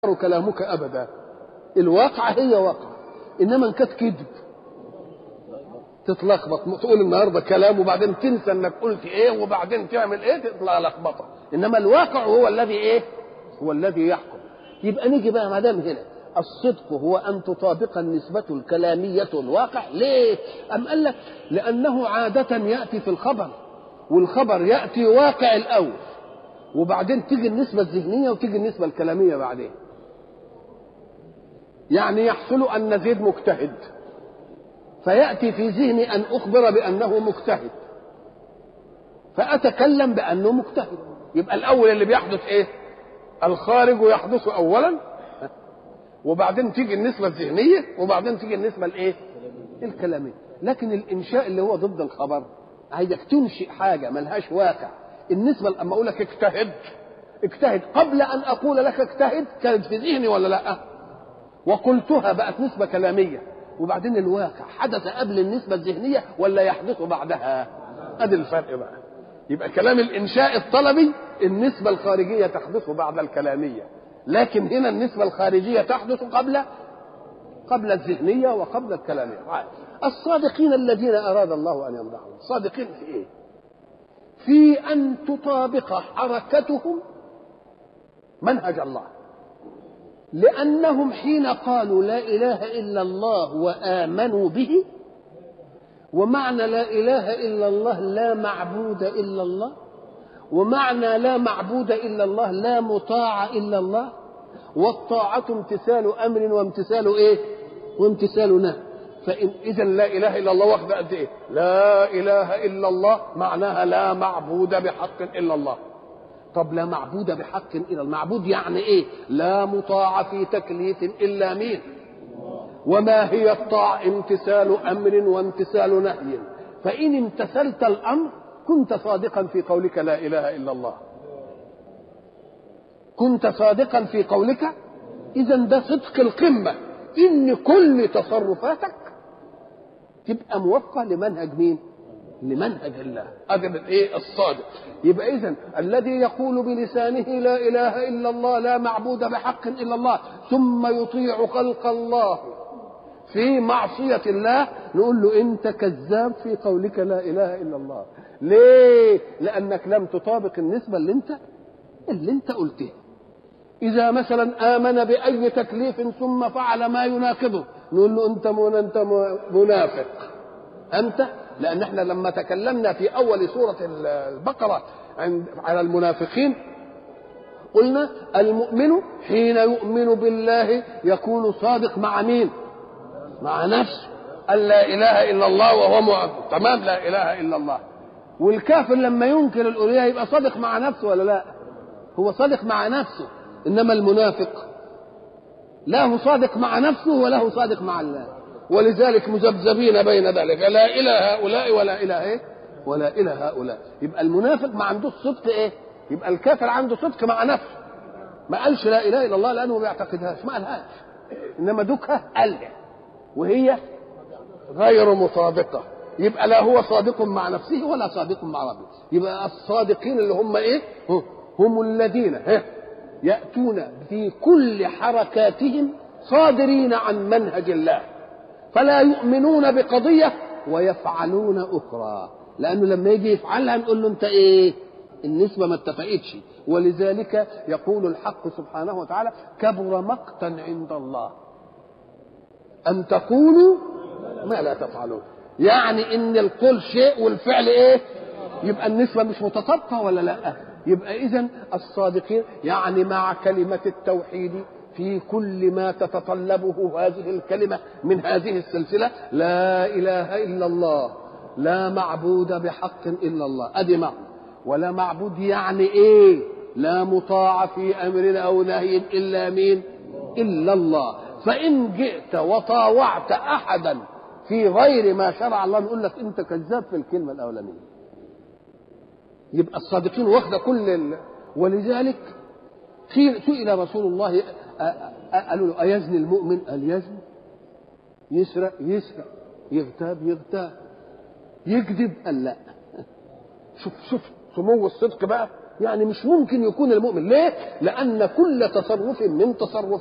كلامك أبدا. الواقع هي واقع، إنما إن كانت كذب تتلخبط، تقول النهارده كلام وبعدين تنسى انك قلت ايه وبعدين تعمل ايه، تطلع لخبطه. انما الواقع هو الذي ايه؟ هو الذي يحكم. يبقى نيجي بقى ما دام هنا الصدق هو ان تطابق النسبه الكلاميه الواقع. ليه؟ ام قال لك لانه عاده ياتي في الخبر، والخبر ياتي واقع الاول وبعدين تيجي النسبه الذهنيه وتيجي النسبه الكلاميه بعدين. يعني يحصل ان زيد مجتهد، فيأتي في ذهني أن أخبر بأنه مجتهد، فأتكلم بأنه مجتهد. يبقى الأول اللي بيحدث إيه؟ الخارج يحدث أولا، وبعدين تيجي النسبة الذهنية، وبعدين تيجي النسبة الإيه؟ الكلامية. لكن الإنشاء اللي هو ضد الخبر عايزك تنشئ حاجة ملهاش واقع. النسبة أما أقول لك اجتهد قبل أن أقول لك اجتهد كانت في ذهني ولا لأ؟ وقلتها بقت نسبة كلامية، وبعدين الواقع حدث قبل النسبة الذهنية ولا يحدث بعدها؟ ادي الفرق بقى. يبقى كلام الانشاء الطلبي النسبة الخارجية تحدث بعد الكلامية، لكن هنا النسبة الخارجية تحدث قبل الذهنية وقبل الكلامية. الصادقين الذين أراد الله أن يمدحهم، صادقين في إيه؟ في أن تطابق حركتهم منهج الله، لأنهم حين قالوا لا إله إلا الله وآمنوا به، ومعنى لا إله إلا الله لا معبود إلا الله، ومعنى لا معبود إلا الله لا مطاع إلا الله، والطاعة امتثال أمر وامتثال إيه؟ وامتثال نهي. إذا لا إله إلا الله واخدة قد إيه؟ لا إله إلا الله معناها لا معبود بحق إلا الله. طب لا معبود بحق إلا المعبود يعني إيه؟ لا مطاع في تكليف إلا مين؟ وما هي الطاعة؟ امتثال أمر وامتثال نهي. فإن امتثلت الأمر كنت صادقا في قولك لا إله إلا الله، كنت صادقا في قولك. إذا ده صدق القمة، إن كل تصرفاتك تبقى موفقة لمنهج مين؟ لمنهج الله. هذا الايه؟ الصادق. يبقى اذا الذي يقول بلسانه لا اله الا الله لا معبود بحق الا الله ثم يطيع خلق الله في معصيه الله، نقول له انت كذاب في قولك لا اله الا الله. ليه؟ لانك لم تطابق النسبه اللي انت قلتها. اذا مثلا امن باي تكليف ثم فعل ما يناقضه، نقول له انت منافق انت. لأن احنا لما تكلمنا في أول سورة البقرة على المنافقين قلنا المؤمن حين يؤمن بالله يكون صادق مع مين؟ مع نفسه، قال لا إله إلا الله وهو تمام لا إله إلا الله. والكافر لما ينكر الألوهية يبقى صادق مع نفسه ولا لا؟ هو صادق مع نفسه. إنما المنافق لا هو صادق مع نفسه ولا هو صادق مع الله، ولذلك مذبذبين بين ذلك، لا إله هؤلاء ولا إله إيه؟ ولا إله هؤلاء. يبقى المنافق ما عندوش صدق إيه؟ يبقى الكافر عنده صدق مع نفسه، ما قالش لا إله إلا الله لأنه ما بيعتقدهاش، ما قالهاش، إنما دوكها قالها وهي غير مطابقة. يبقى لا هو صادق مع نفسه ولا صادق مع ربه. يبقى الصادقين اللي هم إيه؟ هم الذين يأتون في كل حركاتهم صادرين عن منهج الله، فلا يؤمنون بقضية ويفعلون أخرى، لأنه لما يجي يفعلها نقول له أنت إيه؟ النسبة ما اتفقتش. ولذلك يقول الحق سبحانه وتعالى كبر مقتا عند الله أن تقولوا ما لا تفعلون. يعني إن القول شيء والفعل إيه؟ يبقى النسبة مش متطابقة ولا لا؟ يبقى إذن الصادقين يعني مع كلمة التوحيد في كل ما تتطلبه هذه الكلمة من هذه السلسلة، لا إله إلا الله لا معبود بحق إلا الله، أدي معه. ولا معبود يعني إيه؟ لا مطاع في أمر أو نهي إلا مين؟ إلا الله. فإن جئت وطاوعت أحدا في غير ما شرع الله نقول لك أنت كذاب في الكلمة الأولانية. يبقى الصادقين واخده كل ولذلك سئل رسول الله قالوا له أيزني المؤمن؟ قال يزني. يسرق؟ يغتاب؟ يكذب؟ قال لا. شوف سمو الصدق بقى. يعني مش ممكن يكون المؤمن. ليه؟ لأن كل تصرف من تصرف